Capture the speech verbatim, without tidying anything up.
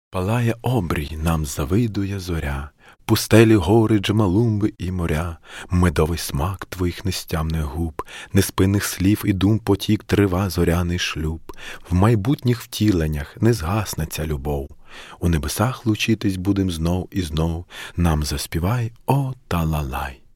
Палає обрій, нам завидує зоря, пустелі, гори, джмалумби і моря, медовий смак твоїх нестямних губ, неспинних слів і дум потік трива зоряний шлюб. В майбутніх втіленнях не згасне ця любов, у небесах лучитись будем знов і знов, нам заспівай, о талалай.